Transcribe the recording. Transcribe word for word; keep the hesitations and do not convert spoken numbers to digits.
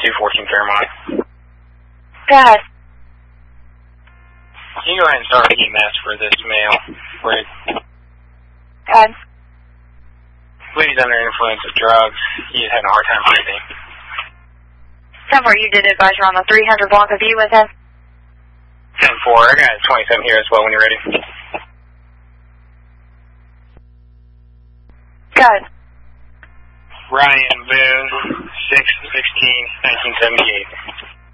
two fourteen Fairmont. Go ahead. Can you go ahead and start E M S for this male? Where Go ahead. he's under influence of drugs. He's having a hard time breathing. Somewhere you did advise you're on the three hundred block of view with him. ten four, I got twenty-seven here as well when you're ready. Go ahead. Ryan Boone, six sixteen nineteen seventy-eight.